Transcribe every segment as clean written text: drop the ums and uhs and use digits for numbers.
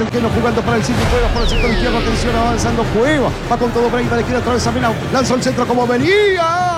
el Keno jugando para el City Cueva por el sector izquierdo. Atención, avanzando Cueva. Va con todo Breita, le quiere atravesar Mena. Lanzó el centro como venía.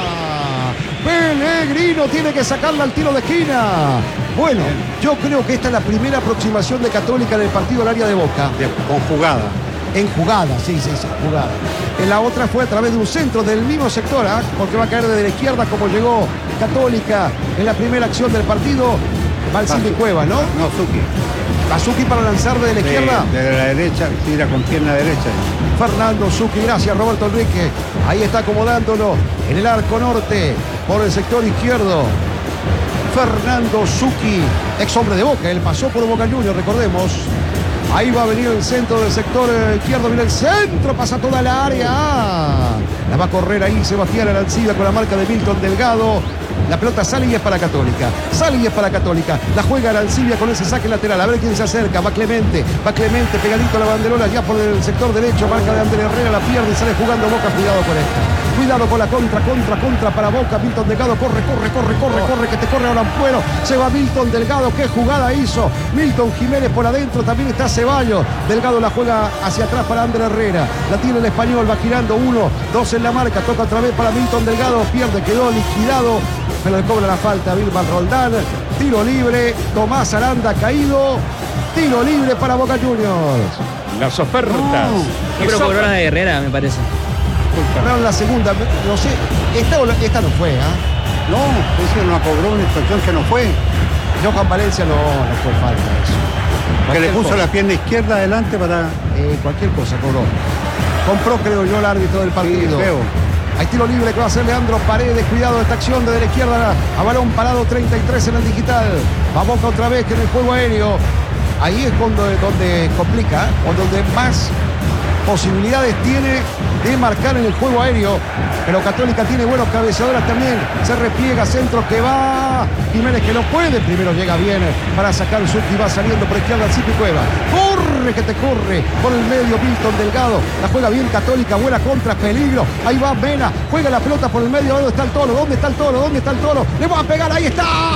Pellegrino tiene que sacarla al tiro de esquina. Bueno, yo creo que esta es la primera aproximación de Católica en el partido al área de Boca. Con jugada. En jugada, sí, jugada. En la otra fue a través de un centro del mismo sector, porque va a caer desde la izquierda como llegó Católica en la primera acción del partido. Va el City Cueva, ¿no? No, Zucchi. Zucchi para lanzar desde la izquierda. De la derecha, tira con pierna derecha. Fernando Zucchi, gracias Roberto Enrique. Ahí está acomodándolo en el arco norte por el sector izquierdo. Fernando Zucchi, ex hombre de Boca, él pasó por Boca Juniors, recordemos. Ahí va a venir el centro del sector izquierdo, viene el centro, pasa toda la área. La va a correr ahí Sebastián Arancibia con la marca de Milton Delgado. La pelota sale y es para Católica. Sale y es para Católica. La juega Arancibia con ese saque lateral. A ver quién se acerca. Va Clemente pegadito a la banderola ya por el sector derecho. Marca de Andrés Herrera, la pierde y sale jugando Boca. Cuidado con esta. Cuidado con la contra para Boca. Milton Delgado corre, que te corre ahora Ampuero. Se va Milton Delgado. ¿Qué jugada hizo? Milton Jiménez por adentro. También está Ceballos. Delgado la juega hacia atrás para Andrés Herrera. La tiene el español. Va girando 1, 2 en la marca. Toca otra vez para Milton Delgado. Pierde, quedó liquidado. Pero le cobra la falta a Vilman Roldán. Tiro libre. Tomás Aranda caído. Tiro libre para Boca Juniors. Las ofertas. No, pero cobró la de Herrera, me parece. Cobraron la segunda. No sé. Esta no fue, No, ese no cobró una infracción que no fue. Johan Valencia no fue falta eso. Que le puso la pierna izquierda adelante para... cualquier cosa cobró. Compró, creo yo, el árbitro del partido. Sí, feo. Hay tiro libre que va a hacer Leandro Paredes. Cuidado esta acción desde la izquierda a balón parado 33 en el digital. Va Boca otra vez que en el juego aéreo. Ahí es donde complica, o donde más posibilidades tiene de marcar en el juego aéreo. Pero Católica tiene buenos cabeceadores también. Se repliega, centro que va. Jiménez que no puede. Primero llega bien para sacar Zucchi. Va saliendo por izquierda al City Cueva. Corre que te corre por el medio Milton Delgado. La juega bien Católica. Buena contra, peligro. Ahí va Mena. Juega la pelota por el medio. ¿Dónde está el Toro? ¿Dónde está el Toro? ¿Dónde está el Toro? Le va a pegar. Ahí está.